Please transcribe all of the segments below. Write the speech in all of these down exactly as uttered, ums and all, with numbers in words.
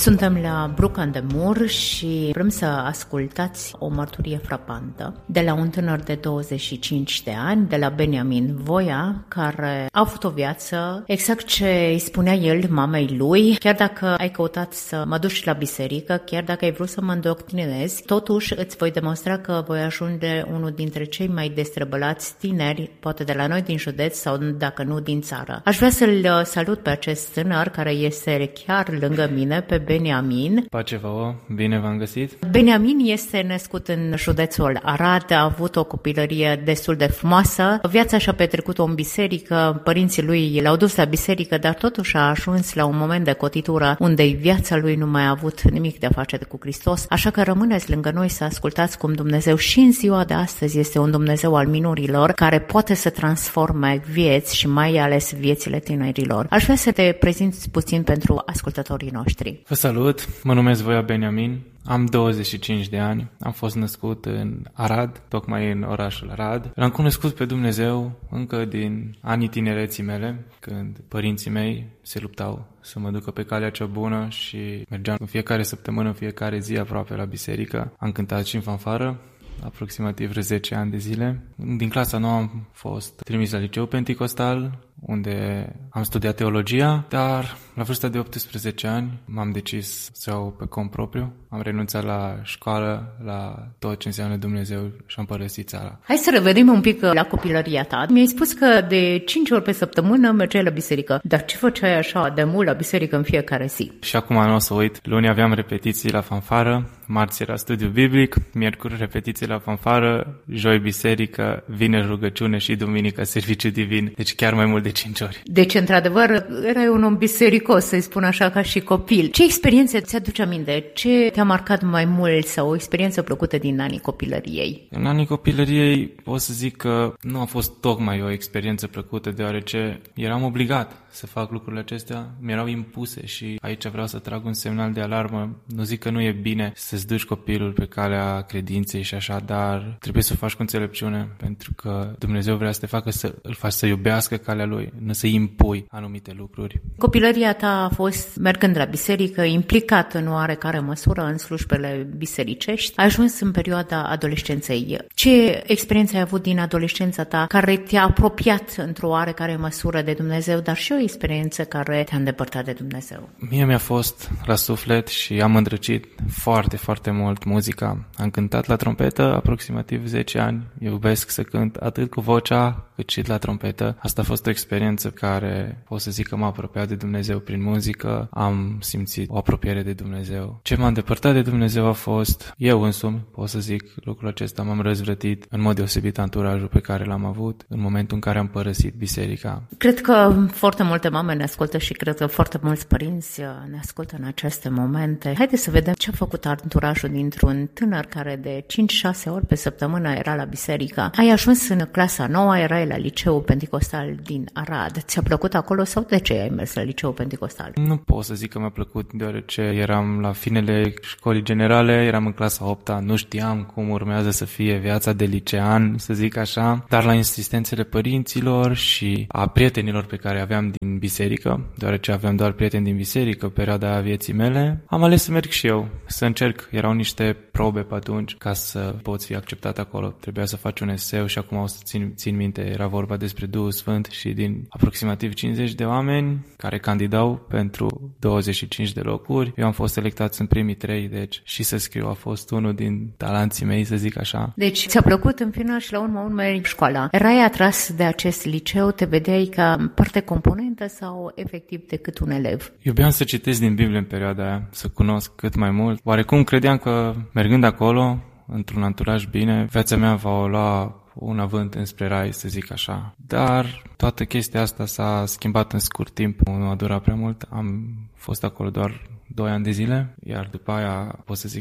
Suntem la Brook on the Moor și vrem să ascultați o mărturie frapantă de la un tânăr de douăzeci și cinci de ani, de la Beniamin Voia, care a avut o viață exact ce îi spunea el mamei lui: chiar dacă ai căutat să mă duci la biserică, chiar dacă ai vrut să mă îndoctrinezi, totuși îți voi demonstra că voi ajunge unul dintre cei mai destrăbălați tineri, poate de la noi din județ sau dacă nu din țară. Aș vrea să-l salut pe acest tânăr care este chiar lângă mine, pe Beniamin. Pace vouă, bine v-am găsit. Beniamin este născut în județul Arad, a avut o copilărie destul de frumoasă. Viața și-a petrecut-o în biserică, părinții lui l-au dus la biserică, dar totuși a ajuns la un moment de cotitură unde viața lui nu mai a avut nimic de a face cu Hristos, așa că rămâneți lângă noi să ascultați cum Dumnezeu și în ziua de astăzi este un Dumnezeu al minurilor care poate să transforme vieți și mai ales viețile tinerilor. Aș vrea să te prezinți puțin pentru ascultătorii noștri. Vă salut, mă numesc Voia Beniamin, am douăzeci și cinci de ani, am fost născut în Arad, tocmai în orașul Arad. L-am cunoscut pe Dumnezeu încă din anii tinereții mele, când părinții mei se luptau să mă ducă pe calea cea bună și mergeam în fiecare săptămână, în fiecare zi aproape la biserică. Am cântat și în fanfară, aproximativ vreo zece ani de zile. Din clasa nouă am fost trimis la liceu penticostal, unde am studiat teologia, dar la vârsta de optsprezece ani m-am decis să iau pe cont propriu. Am renunțat la școală, la tot ce înseamnă Dumnezeu și am părăsit țara. Hai să revenim un pic la copilăria ta. Mi-ai spus că de cinci ori pe săptămână mergeai la biserică, dar ce făceai așa de mult la biserică în fiecare zi? Și acum nu o să uit. Luni aveam repetiții la fanfară, marți era studiu biblic, miercuri repetiții la fanfară, joi biserică, vineri rugăciune și duminică serviciu divin. Deci chiar mai mult de cinci ori. Deci, într-adevăr, erai un om bisericos, să-i spun așa, ca și copil. Ce experiențe ți-aduce aminte? Ce te-a marcat mai mult sau o experiență plăcută din anii copilăriei? În anii copilăriei pot să zic că nu a fost tocmai o experiență plăcută, deoarece eram obligat să fac lucrurile acestea, mi-erau impuse și aici vreau să trag un semnal de alarmă. Nu zic că nu e bine să-ți duci copilul pe calea credinței și așa, dar trebuie să o faci cu înțelepciune, pentru că Dumnezeu vrea să te facă să îl faci să iubească calea lui, nu să-i impui anumite lucruri. Copilăria ta a fost mergând la biserică, implicat în oarecare măsură în slujbele bisericești, ai ajuns în perioada adolescenței. Ce experiență ai avut din adolescența ta care te-a apropiat într-o oarecare măsură de Dumnezeu, dar și o experiență care te-a îndepărtat de Dumnezeu? Mie mi-a fost la suflet și am îndrăcit foarte, foarte mult muzica. Am cântat la trompetă aproximativ zece ani. Iubesc să cânt atât cu vocea cât și la trompetă. Asta a fost o experiență care pot să zic că m-a apropiat de Dumnezeu prin muzică. Am simțit o apropiere de Dumnezeu. Ce m-a îndepărtat de Dumnezeu a fost eu însumi, pot să zic lucrul acesta, m-am răzvrătit în mod deosebit anturajul pe care l-am avut în momentul în care am părăsit biserica. Cred că foarte multe mame ne ascultă și cred că foarte mulți părinți ne ascultă în aceste momente. Haideți să vedem ce a făcut anturajul dintr-un tânăr care de cinci șase ori pe săptămână era la biserică. Ai ajuns în clasa nouă, erai la liceul penticostal din Arad. Ți-a plăcut acolo sau de ce ai mers la liceul penticostal? Nu pot să zic că mi-a plăcut, deoarece eram la finele școlii generale, eram în clasa a opta, nu știam cum urmează să fie viața de licean, să zic așa, dar la insistențele părinților și a prietenilor pe care aveam din biserică, deoarece aveam doar prieteni din biserică perioada vieții mele, am ales să merg și eu, să încerc. Erau niște probe pe atunci ca să poți fi acceptat acolo. Trebuia să faci un eseu și acum o să țin, țin minte, era vorba despre Duhul Sfânt și din aproximativ cincizeci de oameni care candidau pentru douăzeci și cinci de locuri, eu am fost selectat în primii trei, deci și să scriu a fost unul din talanții mei, să zic așa. Deci ți-a plăcut în final și la urma urmei școala. Erai atras de acest liceu, te vedeai ca parte componentă sau efectiv decât un elev? Iubeam să citesc din Biblie în perioada aia, să cunosc cât mai mult. Oarecum credeam că mergând acolo, într-un anturaj bine, viața mea va lua un avânt înspre rai, să zic așa. Dar toată chestia asta s-a schimbat în scurt timp, nu a durat prea mult. Am fost acolo doar doi ani de zile, iar după aia pot să zic că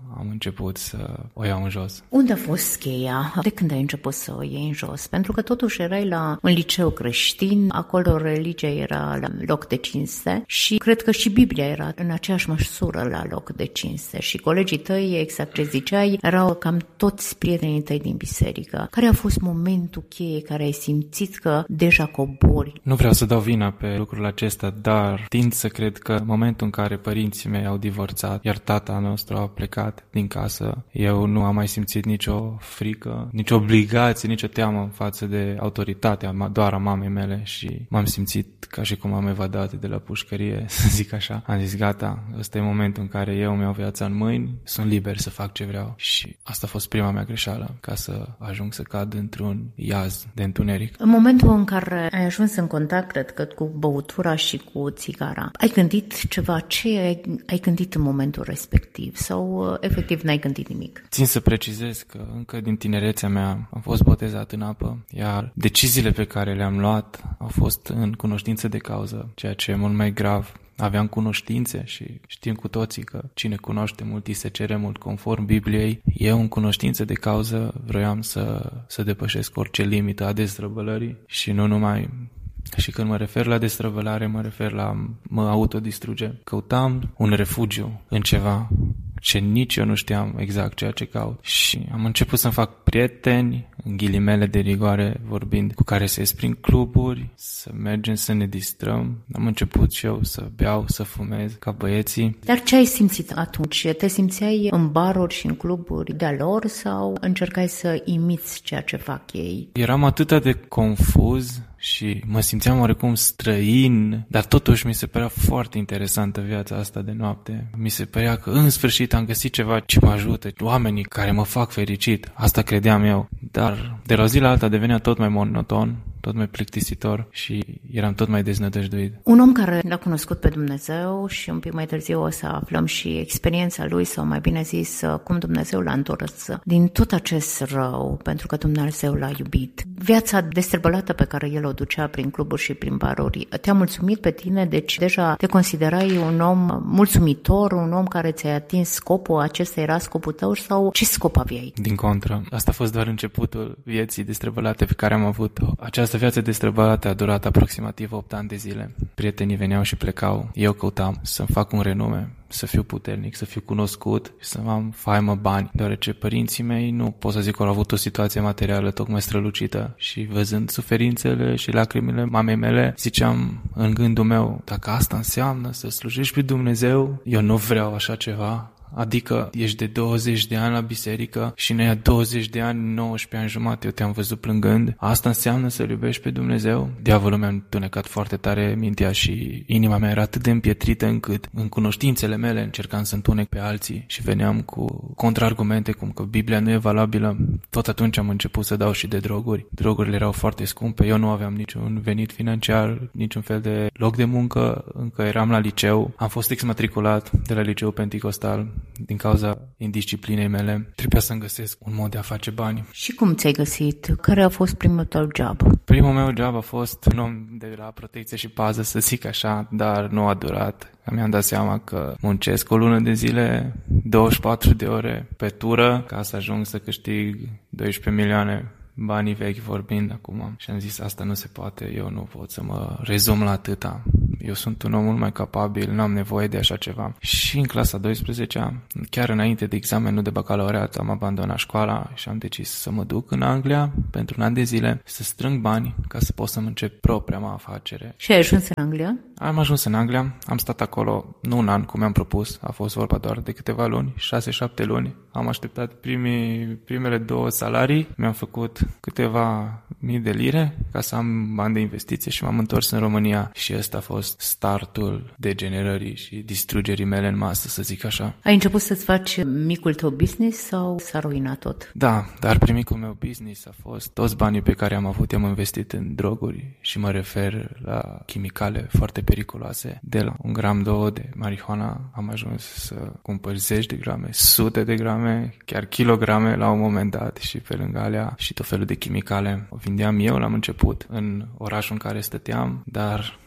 am început să o iau în jos. Unde a fost cheia? De când ai început să o iei în jos? Pentru că totuși erai la un liceu creștin, acolo religia era la loc de cinste și cred că și Biblia era în aceeași măsură la loc de cinste și colegii tăi, exact ce ziceai, erau cam toți prietenii tăi din biserică. Care a fost momentul cheie care ai simțit că deja cobori? Nu vreau să dau vina pe lucrul acesta, dar tind să cred că în momentul în care părinții mei au divorțat, iar tata nostru a plecat din casă, eu nu am mai simțit nicio frică, nicio obligație, nicio teamă față de autoritatea doar a mamei mele și m-am simțit ca și cum am evadat de la pușcărie, să zic așa. Am zis, gata, ăsta e momentul în care eu mi-au viața în mâini, sunt liber să fac ce vreau și asta a fost prima mea greșeală, ca să ajung să cad într-un iaz de întuneric. În momentul în care ai ajuns în contact, cred că cu băutura și cu țigara, ai gândit ceva? Ce ai, ai gândit în momentul respectiv? Sau efectiv n-ai gândit nimic? Țin să precizez că încă din tinerețea mea am fost botezat în apă, iar deciziile pe care le-am luat au fost în cunoștință de cauză, ceea ce e mult mai grav. Aveam cunoștințe și știm cu toții că cine cunoaște mult îi se cere mult, conform Bibliei. Eu în cunoștință de cauză vroiam să, să depășesc orice limită a destrăbălării și nu numai. Și când mă refer la destrăbălare, mă refer la mă autodistruge. Căutam un refugiu în ceva ce nici eu nu știam exact ceea ce caut. Și am început să-mi fac prieteni, în ghilimele de rigoare vorbind, cu care să ies prin cluburi, să mergem să ne distrăm. Am început și eu să beau, să fumez ca băieții. Dar ce ai simțit atunci? Te simțeai în baruri și în cluburi de-a lor sau încercai să imiți ceea ce fac ei? Eram atât de confuz și mă simțeam oarecum străin, dar totuși mi se părea foarte interesantă viața asta de noapte. Mi se părea că în sfârșit am găsit ceva ce mă ajută, oamenii care mă fac fericit. Asta credeam eu, dar de la o zi la alta devenea tot mai monoton, tot mai plictisitor și eram tot mai deznădăjduit. Un om care l-a cunoscut pe Dumnezeu și un pic mai târziu o să aflăm și experiența lui, sau mai bine zis, cum Dumnezeu l-a întors din tot acest rău, pentru că Dumnezeu l-a iubit. Viața destrăbălată pe care el o ducea prin cluburi și prin baruri, te-a mulțumit pe tine? Deci deja te considerai un om mulțumitor, un om care ți-a atins scopul, acesta era scopul tău sau ce scop aveai? Din contră, asta a fost doar începutul vieții destrăbălate pe care am avut-o. Această viață destrăbălată a durat aproximativ opt ani de zile. Prietenii veneau și plecau. Eu căutam să-mi fac un renume, să fiu puternic, să fiu cunoscut și să am faimă bani, deoarece părinții mei nu pot să zic că au avut o situație materială tocmai strălucită și văzând suferințele și lacrimile mamei mele, ziceam în gândul meu, dacă asta înseamnă să slujești pe Dumnezeu, eu nu vreau așa ceva. Adică ești de douăzeci de ani la biserică și în aia douăzeci de ani, nouăsprezece ani jumate, eu te-am văzut plângând. Asta înseamnă să-L iubești pe Dumnezeu? Diavolul mi-a întunecat foarte tare mintea și inima mea era atât de împietrită încât în cunoștințele mele încercam să întunec pe alții și veneam cu contraargumente cum că Biblia nu e valabilă. Tot atunci am început să dau și de droguri. Drogurile erau foarte scumpe, eu nu aveam niciun venit financiar, niciun fel de loc de muncă, încă eram la liceu. Am fost exmatriculat de la liceul Penticostal din cauza indisciplinei mele. Trebuia să-mi găsesc un mod de a face bani. Și cum ți-ai găsit? Care a fost primul tău job? Primul meu job a fost un om de la protecție și pază, să zic așa, dar nu a durat. Mi-am dat seama că muncesc o lună de zile, douăzeci și patru de ore pe tură, ca să ajung să câștig doisprezece milioane, banii vechi vorbind acum. Și am zis, asta nu se poate, eu nu pot să mă rezum la atâta. Eu sunt un om mult mai capabil, nu am nevoie de așa ceva. Și în clasa a douăsprezecea, chiar înainte de examenul de bacalaureat, am abandonat școala și am decis să mă duc în Anglia pentru un an de zile, să strâng bani ca să pot să-mi încep propria mea afacere. Și ai ajuns în Anglia? Am ajuns în Anglia, am stat acolo nu un an, cum mi-am propus, a fost vorba doar de câteva luni, șase-șapte luni. Am așteptat primii, primele două salarii, mi-am făcut câteva mii de lire ca să am bani de investiție și m-am întors în România și ăsta a fost startul degenerării și distrugerii mele în masă, să zic așa. Ai început să-ți faci micul tău business sau s-a ruinat tot? Da, dar primicul meu business a fost toți banii pe care am avut, i-am investit în droguri și mă refer la chimicale foarte periculoase. De la un gram, două de marihuana am ajuns să cumpăr zeci de grame, sute de grame, chiar kilograme la un moment dat și pe lângă alea și tot felul de chimicale. O vindeam eu la început în orașul în care stăteam, dar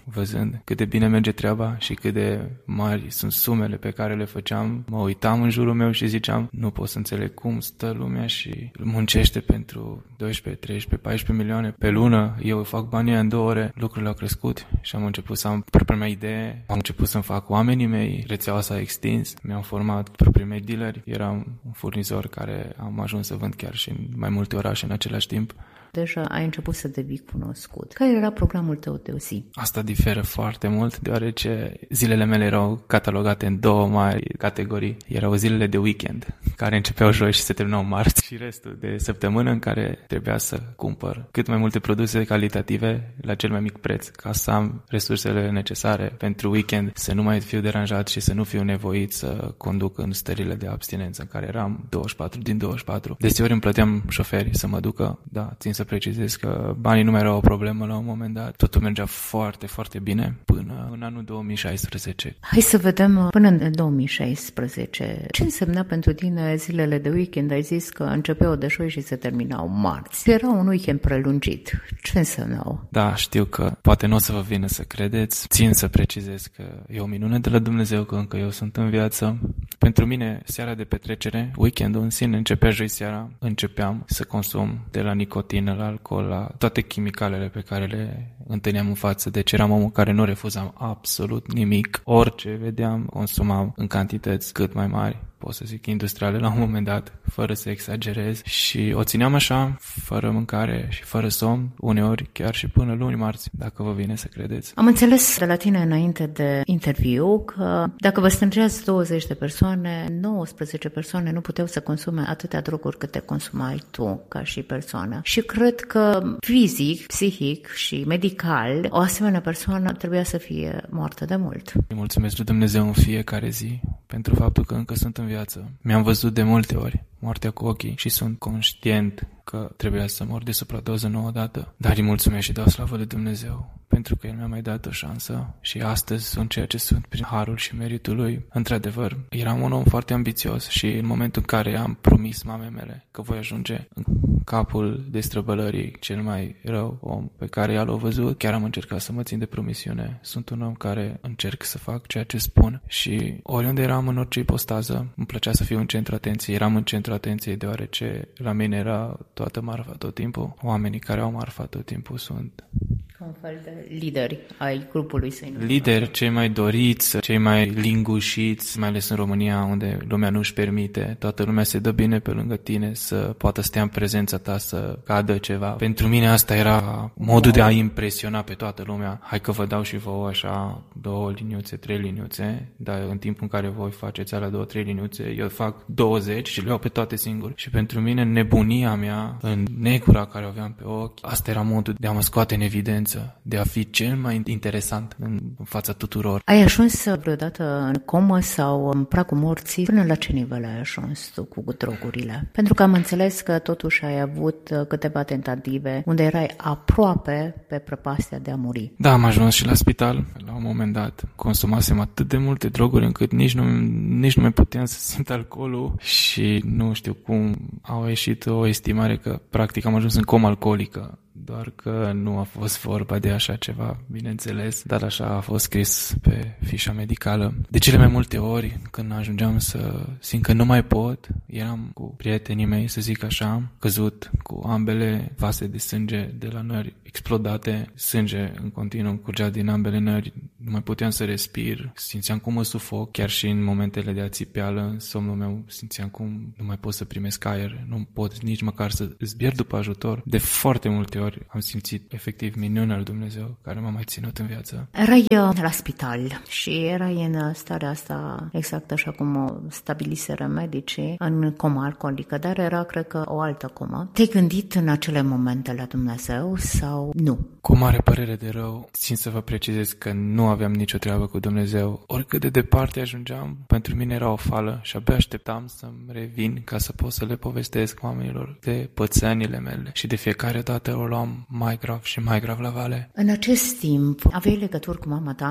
văzând cât de bine merge treaba și cât de mari sunt sumele pe care le făceam. Mă uitam în jurul meu și ziceam, nu pot să înțeleg cum stă lumea și muncește pentru doisprezece, treisprezece, paisprezece milioane pe lună. Eu fac banii în două ore. Lucrurile au crescut și am început să am propria mea idee. Am început să-mi fac oamenii mei. Rețeaua s-a extins. Mi-am format proprii mei dealeri. Eram un furnizor care am ajuns să vând chiar și în mai multe orașe în același timp. Deja ai început să devii cunoscut. Care era programul tău de o zi? Asta diferă foarte mult, deoarece zilele mele erau catalogate în două mari categorii. Erau zilele de weekend, care începeau joi și se terminau marți, și restul de săptămână în care trebuia să cumpăr cât mai multe produse calitative la cel mai mic preț, ca să am resursele necesare pentru weekend, să nu mai fiu deranjat și să nu fiu nevoit să conduc în stările de abstinență în care eram douăzeci și patru din douăzeci și patru. Deseori îmi plăteam șoferi să mă ducă, da, țin să precizez că banii nu mai erau o problemă la un moment dat. Totul mergea foarte, foarte bine până în anul două mii șaisprezece. Hai să vedem până în două mii șaisprezece. Ce însemna pentru tine zilele de weekend? Ai zis că începeau de joi și se terminau marți. Era un weekend prelungit. Ce însemnau? Da, știu că poate nu o să vă vină să credeți. Țin să precizez că e o minune de la Dumnezeu că încă eu sunt în viață. Pentru mine, seara de petrecere, weekendul în sine începea joi seara. Începeam să consum de la nicotină la alcool, la toate chimicalele pe care le întâlneam în față. Deci eram omul care nu refuzam absolut nimic. Orice vedeam, consumam în cantități cât mai mari, pot să zic industriale la un moment dat, fără să exagerez, și o țineam așa, fără mâncare și fără somn, uneori chiar și până luni, marți, dacă vă vine să credeți. Am înțeles de la tine înainte de interviu că dacă vă strângeați douăzeci de persoane, nouăsprezece persoane nu puteau să consume atâtea droguri câte consumai tu ca și persoană. Și cred că fizic, psihic și medical, o asemenea persoană trebuia să fie moartă de mult. Îi mulțumesc lui Dumnezeu în fiecare zi pentru faptul că încă sunt în viață. Mi-am văzut de multe ori moartea cu ochii și sunt conștient că trebuia să mor de supradoză nouă dată. Dar îi mulțumesc și dau slavă lui Dumnezeu pentru că El mi-a mai dat o șansă și astăzi sunt ceea ce sunt prin harul și meritul Lui. Într-adevăr, eram un om foarte ambițios și în momentul în care am promis mamei mele că voi ajunge în capul destrăbălării cel mai rău om pe care ea l-a văzut, chiar am încercat să mă țin de promisiune. Sunt un om care încerc să fac ceea ce spun și oriunde eram, în orice ipostază, îmi plăcea să fiu în centru atenției. Eram în centru atenției deoarece la mine era toată marfa tot timpul. Oamenii care au marfa tot timpul sunt un fel de lideri ai grupului său. Lideri, cei mai doriți, cei mai lingușiți, mai ales în România, unde lumea nu își permite. Toată lumea se dă bine pe lângă tine să poată stea în prezența ta, să cadă ceva. Pentru mine asta era modul de a impresiona pe toată lumea. Hai că vă dau și vouă așa două liniuțe, trei liniuțe, dar în timpul în care voi faceți alea două, trei liniuțe, eu fac douăzeci și le iau pe toate singur. Și pentru mine, nebunia mea, în negura care o aveam pe ochi, asta era modul de a mă scoate în evidență, de a fi cel mai interesant în fața tuturor. Ai ajuns vreodată în comă sau în pragul morții? Până la ce nivel ai ajuns tu cu drogurile? Pentru că am înțeles că totuși ai avut câteva tentative unde erai aproape pe prăpastia de a muri. Da, am ajuns și la spital. La un moment dat consumasem atât de multe droguri încât nici nu, nici nu mai puteam să simt alcoolul și nu știu cum au ieșit o estimare că practic am ajuns în comă alcoolică. Doar că nu a fost vorba de așa ceva, bineînțeles, dar așa a fost scris pe fișa medicală. De cele mai multe ori, când ajungeam să simt că nu mai pot, eram cu prietenii mei, să zic așa, căzut cu ambele vase de sânge de la nări explodate, sânge în continuu curgea din ambele nări, nu mai puteam să respir, simțeam cum mă sufoc, chiar și în momentele de ațipeală, în somnul meu simțeam cum nu mai pot să primesc aer, nu pot nici măcar să zbier după ajutor. De foarte multe ori am simțit efectiv minunea lui Dumnezeu care m-a mai ținut în viață. Erai la spital și erai în starea asta exact așa cum o stabiliseră medicii, în coma alcoolică, dar era, cred că, o altă comă. Te-ai gândit în acele momente la Dumnezeu sau nu? Cu mare părere de rău, țin să vă precizez că nu aveam nicio treabă cu Dumnezeu. Oricât de departe ajungeam, pentru mine era o fală și abia așteptam să-mi revin ca să pot să le povestesc oamenilor de pățanile mele și de fiecare dată o luam mai grav și mai grav la vale. În acest timp, aveai legături cu mama ta?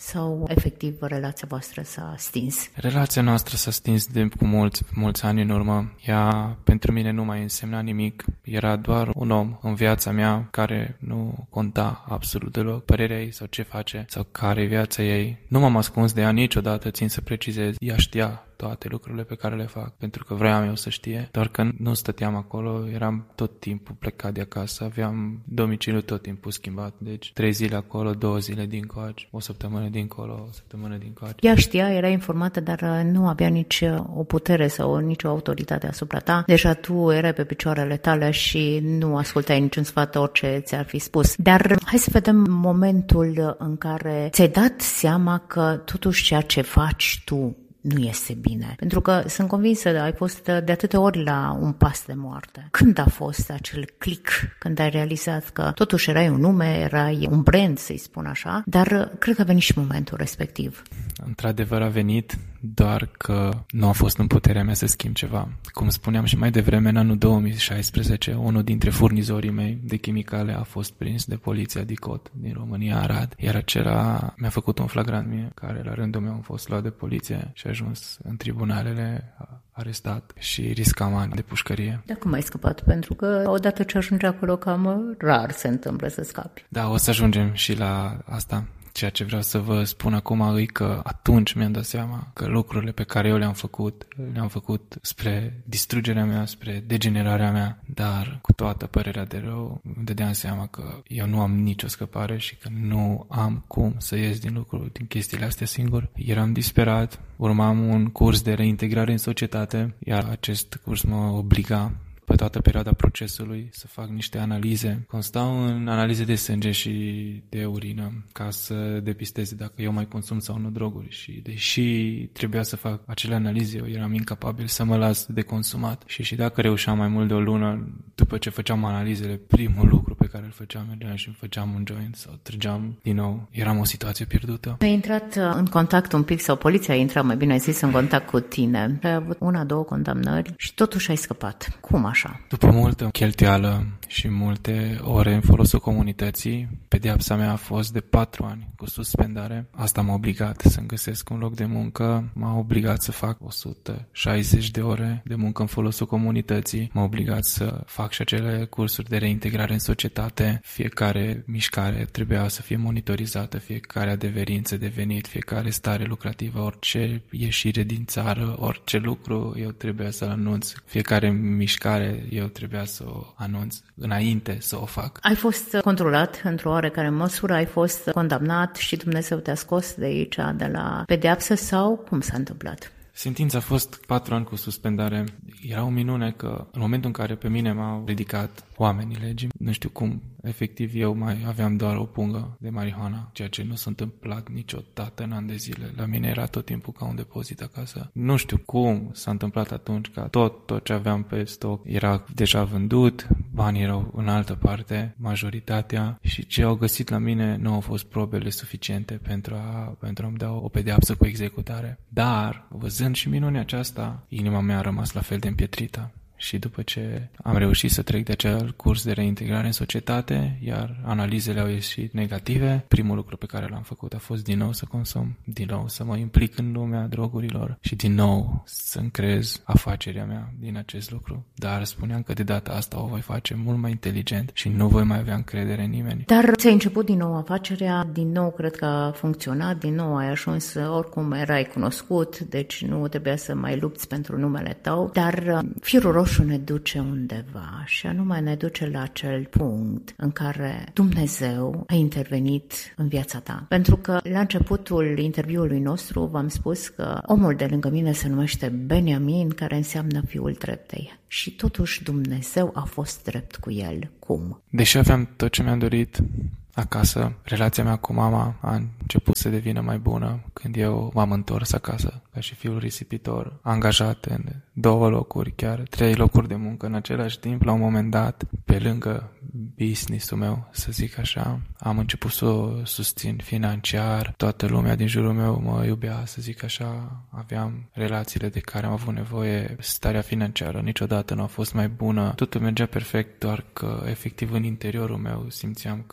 sau efectiv relația voastră s-a stins? Relația noastră s-a stins de cu mulți, mulți ani în urmă. Ea pentru mine nu mai însemna nimic. Era doar un om în viața mea care nu conta absolut deloc părerea ei sau ce face sau care e viața ei. Nu m-am ascuns de ea niciodată, țin să precizez. Ea știa toate lucrurile pe care le fac, pentru că vreau eu să știe, doar că nu stăteam acolo, eram tot timpul plecat de acasă, aveam domiciliul tot timpul schimbat, deci trei zile acolo, două zile dincoace, o săptămână dincolo, o săptămână dincoace. Ea știa, era informată, dar nu avea nici o putere sau nicio autoritate asupra ta. Deja tu erai pe picioarele tale și nu ascultai niciun sfat, orice ți-ar fi spus. Dar hai să vedem momentul în care ți-ai dat seama că totuși ceea ce faci tu nu este bine. Pentru că sunt convinsă, ai fost de atâtea ori la un pas de moarte. Când a fost acel click, când ai realizat că totuși erai un nume, erai un brand, să-i spun așa, dar cred că a venit și momentul respectiv. Într-adevăr a venit, doar că nu a fost în puterea mea să schimb ceva. Cum spuneam și mai devreme, în anul două mii șaisprezece, unul dintre furnizorii mei de chimicale a fost prins de poliția DICOT din România, Arad, iar acela mi-a făcut un flagrant mie, care la rândul meu a fost luat de poliție și a ajuns în tribunalele, arestat și riscam ani de pușcărie. Dar cum ai scăpat? Pentru că odată ce ajungi acolo, cam rar se întâmplă să scapi. Da, o să ajungem și la asta. Ceea ce vreau să vă spun acum e că atunci mi-am dat seama că lucrurile pe care eu le-am făcut, le-am făcut spre distrugerea mea, spre degenerarea mea, dar cu toată părerea de rău îmi dădeam seama că eu nu am nicio scăpare și că nu am cum să ies din lucruri, din chestiile astea singur. Eram disperat, urmam un curs de reintegrare în societate, iar acest curs mă obliga pe toată perioada procesului să fac niște analize. Constau în analize de sânge și de urină ca să depisteze dacă eu mai consum sau nu droguri și deși trebuia să fac acele analize, eu eram incapabil să mă las de consumat și și dacă reușeam mai mult de o lună după ce făceam analizele, primul lucru pe care îl făceam, mergeam și îmi făceam un joint sau trăgeam din nou. Eram o situație pierdută. Ai intrat în contact un pic sau poliția a intrat, mai bine zis, în contact cu tine. Ai avut una, două condamnări și totuși ai scăpat. Cum așa? După multă cheltuială și multe ore în folosul comunității, pedeapsa mea a fost de patru ani cu suspendare. Asta m-a obligat să-mi găsesc un loc de muncă, m-a obligat să fac o sută șaizeci de ore de muncă în folosul comunității, m-a obligat să fac și acele cursuri de reintegrare în societate. Fiecare mișcare trebuia să fie monitorizată, fiecare adeverință de venit, fiecare stare lucrativă, orice ieșire din țară, orice lucru eu trebuia să-l anunț, fiecare mișcare eu trebuia să o anunț înainte să o fac. Ai fost controlat într-o oarecare măsură, ai fost condamnat și Dumnezeu te-a scos de aici, de la pedeapsă sau cum s-a întâmplat? Sentința a fost patru ani cu suspendare. Era o minune că în momentul în care pe mine m-au ridicat oamenii legii, nu știu cum, efectiv eu mai aveam doar o pungă de marihuana, ceea ce nu s-a întâmplat niciodată în ani de zile. La mine era tot timpul ca un depozit acasă. Nu știu cum s-a întâmplat atunci, că tot, tot ce aveam pe stoc era deja vândut, banii erau în altă parte, majoritatea, și ce au găsit la mine nu au fost probele suficiente pentru, a, pentru a-mi da o pedeapsă cu executare. Dar, văzând și minunea aceasta, inima mea a rămas la fel de împietrită. Și după ce am reușit să trec de acel curs de reintegrare în societate, iar analizele au ieșit negative, primul lucru pe care l-am făcut a fost din nou să consum, din nou să mă implic în lumea drogurilor și din nou să-mi creez afacerea mea din acest lucru. Dar spuneam că de data asta o voi face mult mai inteligent și nu voi mai avea încredere în nimeni. Dar ți-ai început din nou afacerea, din nou cred că a funcționat, din nou ai ajuns, oricum erai cunoscut, deci nu trebuia să mai lupți pentru numele tău, dar firul roșu ne duce undeva și anume ne duce la acel punct în care Dumnezeu a intervenit în viața ta. Pentru că la începutul interviului nostru v-am spus că omul de lângă mine se numește Beniamin, care înseamnă fiul dreptei. Și totuși Dumnezeu a fost drept cu el. Cum? Deși aveam tot ce mi-am dorit acasă, relația mea cu mama a început să devină mai bună când eu m-am întors acasă ca și fiul risipitor, angajat în două locuri, chiar trei locuri de muncă în același timp. La un moment dat, pe lângă business-ul meu, să zic așa, am început să o susțin financiar, toată lumea din jurul meu mă iubea, să zic așa, aveam relațiile de care am avut nevoie, starea financiară niciodată nu a fost mai bună, totul mergea perfect, doar că efectiv în interiorul meu simțeam că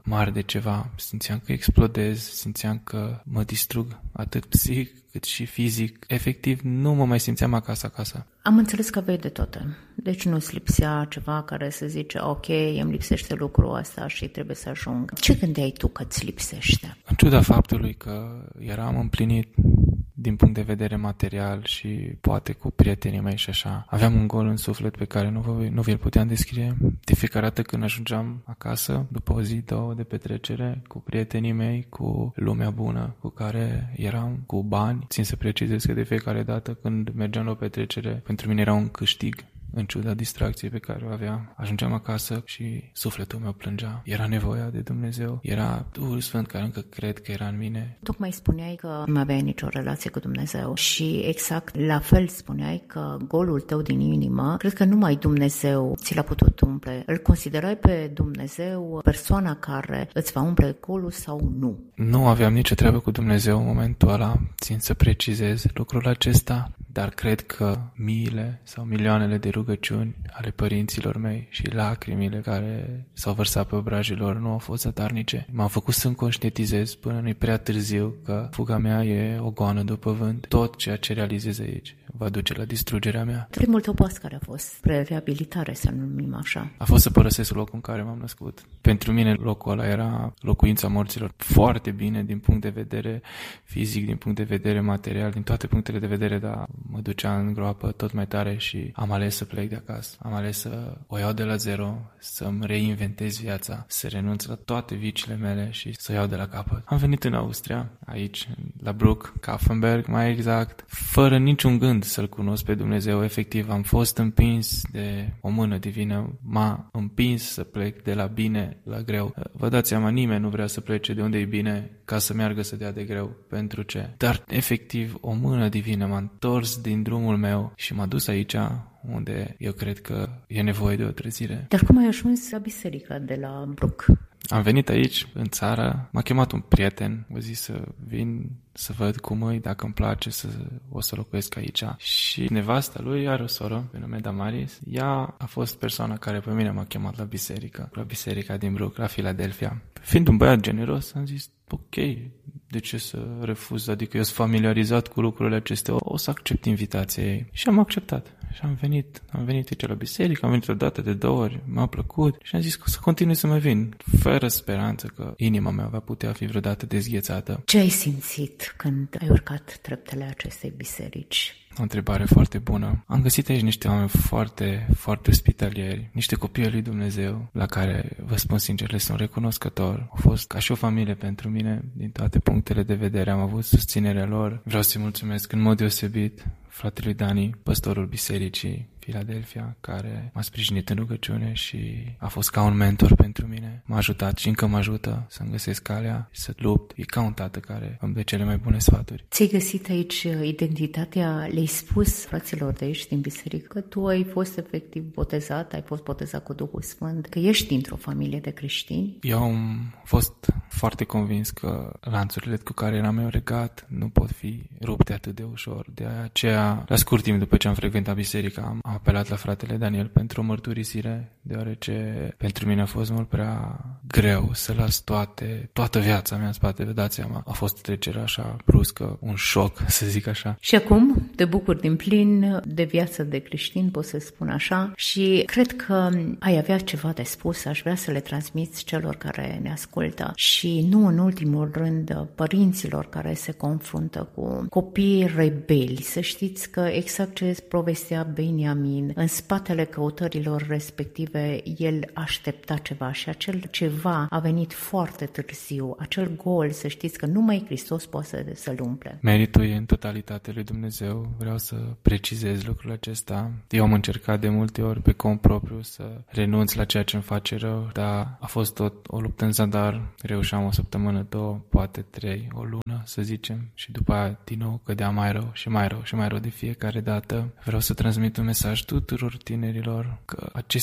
mare de ceva. Simțeam că explodez, simțeam că mă distrug atât psihic cât și fizic. Efectiv, nu mă mai simțeam acasă acasă. Am înțeles că aveai de toate. Deci nu-ți lipsea ceva care să zice, ok, îmi lipsește lucrul ăsta și trebuie să ajung. Ce gândeai tu că îți lipsește? În ciuda faptului că eram împlinit din punct de vedere material și poate cu prietenii mei și așa, aveam un gol în suflet pe care nu, vă, nu vi-l puteam descrie. De fiecare dată când ajungeam acasă, după o zi, două de petrecere, cu prietenii mei, cu lumea bună cu care eram, cu bani, țin să precizez că de fiecare dată când mergeam la o petrecere, pentru mine era un câștig. În ciuda distracției pe care o aveam, ajungeam acasă și sufletul meu plângea. Era nevoia de Dumnezeu, era Duhul Sfânt care încă cred că era în mine. Tocmai spuneai că nu aveai nicio relație cu Dumnezeu și exact la fel spuneai că golul tău din inimă, cred că numai Dumnezeu ți l-a putut umple. Îl considerai pe Dumnezeu persoana care îți va umple golul sau nu? Nu aveam nicio treabă cu Dumnezeu în momentul ăla, țin să precizez lucrul acesta, dar cred că miile sau milioanele de rugăciuni ale părinților mei și lacrimile care s-au vărsat pe obrajii lor nu au fost zadarnice. M-am făcut să-mi conștientizez până nu-i prea târziu că fuga mea e o goană după vânt. Tot ceea ce realizez aici va duce la distrugerea mea. Primul tău pas care a fost spre reabilitare, să numim așa? A fost să părăsesc locul în care m-am născut. Pentru mine locul ăla era locuința morților. Foarte bine din punct de vedere fizic, din punct de vedere material, din toate punctele de vedere, dar mă ducea în groapă tot mai tare și am ales să plec de acasă. Am ales să o iau de la zero, să-mi reinventez viața, să renunț la toate viciile mele și să o iau de la capăt. Am venit în Austria, aici, la Bruck, Kaffenberg, mai exact, fără niciun gând să-L cunosc pe Dumnezeu. Efectiv, am fost împins de o mână divină, m-a împins să plec de la bine la greu. Vă dați seama, nimeni nu vrea să plece de unde e bine ca să meargă să dea de greu. Pentru ce? Dar, efectiv, o mână divină m-a întors din drumul meu și m-a dus aici unde eu cred că e nevoie de o trezire. Dar cum ai ajuns la biserica de la Bruck? Am venit aici, în țară, m-a chemat un prieten, m-a zis să vin să văd cum îi, dacă îmi place, să o să locuiesc aici. Și nevasta lui are o soră, pe nume Damaris. Ea a fost persoana care pe mine m-a chemat la biserică, la biserica din Bruck, la Philadelphia. Fiind un băiat generos, am zis, ok, de ce să refuz? Adică eu sunt familiarizat cu lucrurile acestea, o să accept invitația ei. Și am acceptat. Și am venit, am venit aici la biserică, am venit o dată de două ori, m-a plăcut și am zis că o să continui să mai vin, fără speranță că inima mea va putea fi vreodată dezghețată. Ce ai simțit când ai urcat treptele acestei biserici? O întrebare foarte bună. Am găsit aici niște oameni foarte, foarte ospitalieri, niște copii ai lui Dumnezeu, la care, vă spun sincer, le sunt recunoscător. Au fost ca și o familie pentru mine, din toate punctele de vedere, am avut susținerea lor. Vreau să-i mulțumesc în mod deosebit fratelui Dani, păstorul bisericii Philadelphia, care m-a sprijinit în rugăciune și a fost ca un mentor pentru mine. M-a ajutat și încă mă ajută să-mi găsesc calea și să lupt. E ca un tată care îmi dă cele mai bune sfaturi. Ți-ai găsit aici identitatea? Le-ai spus fraților de aici din biserică că tu ai fost efectiv botezat, ai fost botezat cu Duhul Sfânt, că ești dintr-o familie de creștini? Eu am fost foarte convins că lanțurile cu care eram eu legat nu pot fi rupte atât de ușor. De aceea, la scurt timp după ce am frecventat biserica, am apelat la fratele Daniel pentru o mărturisire, deoarece pentru mine a fost mult prea greu să las toate, toată viața mea în spate. Vă dați seama, a fost o trecere așa bruscă, un șoc, să zic așa. Și acum te bucuri din plin de viață de creștin, pot să spun așa, și cred că ai avea ceva de spus, aș vrea să le transmiți celor care ne ascultă și nu în ultimul rând părinților care se confruntă cu copii rebeli. Să știți că exact ce povestea Beniamin, în spatele căutărilor respective, el aștepta ceva și acel ceva a venit foarte târziu. Acel gol, să știți că numai Hristos poate să-l umple. Meritul e în totalitate lui Dumnezeu. Vreau să precizez lucrul acesta. Eu am încercat de multe ori pe cont propriu să renunț la ceea ce îmi face rău, dar a fost tot o luptă în zadar. Reușeam o săptămână, două, poate trei, o lună, să zicem, și după aia din nou cădea mai rău și mai rău și mai rău de fiecare dată. Vreau să transmit un mesaj tuturor tinerilor că aceste plăceri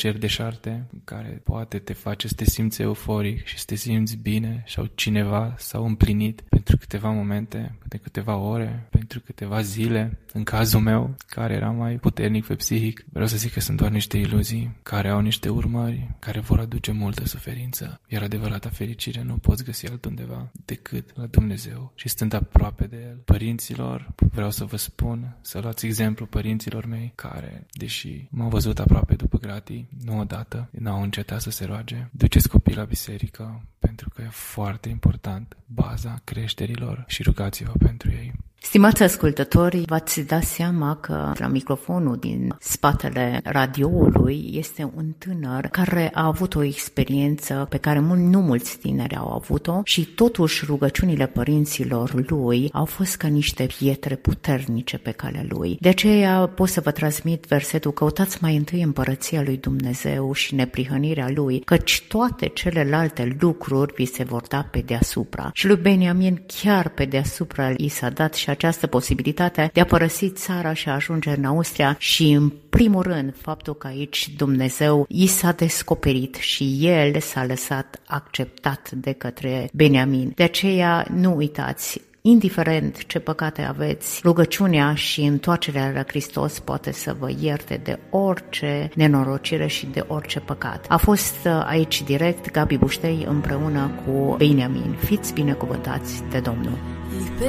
cer deșarte care poate te face să te simți euforic și să te simți bine sau cineva s-a împlinit pentru câteva momente, pentru câteva ore, pentru câteva zile. În cazul meu, care era mai puternic pe psihic, vreau să zic că sunt doar niște iluzii care au niște urmări, care vor aduce multă suferință. Iar adevărata fericire nu poți găsi altundeva decât la Dumnezeu și stând aproape de El. Părinților, vreau să vă spun, să luați exemplu părinților mei care, deși m-au văzut aproape după gratii, nu odată, n-au încetat să se roage. Duceți copii la biserică, pentru că e foarte important, baza creșterilor, și rugați-vă pentru ei. Stimați ascultători, v-ați dat seama că la microfonul din spatele radioului este un tânăr care a avut o experiență pe care nu mulți tineri au avut-o și totuși rugăciunile părinților lui au fost ca niște pietre puternice pe calea lui. De aceea pot să vă transmit versetul: căutați mai întâi împărăția lui Dumnezeu și neprihănirea lui, căci toate celelalte lucruri vi se vor da pe deasupra. Și lui Beniamin chiar pe deasupra i s-a dat și această posibilitate de a părăsi țara și a ajunge în Austria și, în primul rând, faptul că aici Dumnezeu i s-a descoperit și el s-a lăsat acceptat de către Beniamin. De aceea nu uitați, indiferent ce păcate aveți, rugăciunea și întoarcerea la Hristos poate să vă ierte de orice nenorocire și de orice păcat. A fost aici direct Gabi Buștei împreună cu Beniamin. Fiți binecuvântați de Domnul!